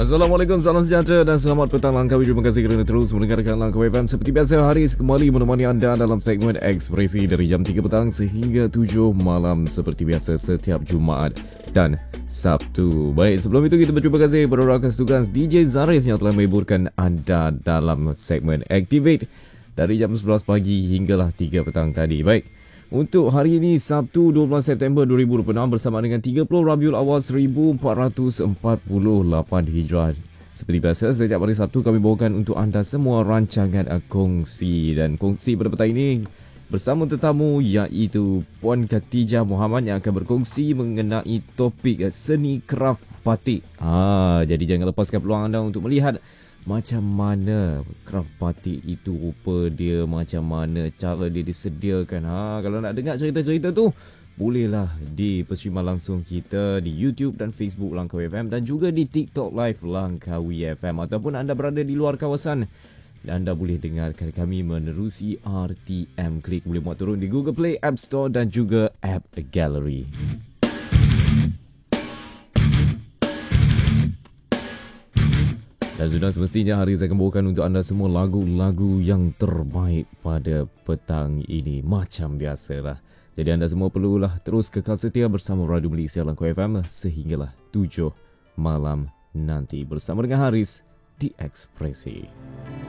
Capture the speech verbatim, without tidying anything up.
Assalamualaikum, salam sejahtera dan selamat petang Langkawi. Terima kasih kerana terus mendengarkan Langkawi F M. Seperti biasa, Haris kembali menemani anda dalam segmen Ekspresi dari jam tiga petang sehingga tujuh malam seperti biasa setiap Jumaat dan Sabtu. Baik, sebelum itu kita berterima kasih kepada rakan tugas D J Zarif yang telah menghiburkan anda dalam segmen Activate dari jam sebelas pagi hinggalah tiga petang tadi. Baik, untuk hari ini Sabtu dua belas September dua ribu dua puluh enam bersama dengan tiga puluh Rabiul Awal seribu empat ratus empat puluh lapan Hijrah. Seperti biasa, setiap hari Sabtu kami bawakan untuk anda semua rancangan kongsi. Dan kongsi pada petang ini bersama tetamu iaitu Puan Khatijah Muhammad yang akan berkongsi mengenai topik seni kraft batik. Ha, jadi jangan lepaskan peluang anda untuk melihat macam mana kraft batik itu rupa dia, macam mana cara dia disediakan. Ha, kalau nak dengar cerita-cerita tu, bolehlah di persiaran langsung kita di YouTube dan Facebook Langkawi F M dan juga di TikTok Live Langkawi F M. Ataupun anda berada di luar kawasan, anda boleh dengarkan kami menerusi R T M Click. Boleh muat turun di Google Play, App Store dan juga App Gallery. Dan sudah semestinya hari saya akan bawakan untuk anda semua lagu-lagu yang terbaik pada petang ini. Macam biasalah. Jadi anda semua perlulah terus kekal setia bersama Radio Malaysia Langkawi F M sehinggalah tujuh malam nanti bersama dengan Haris di Ekspresi.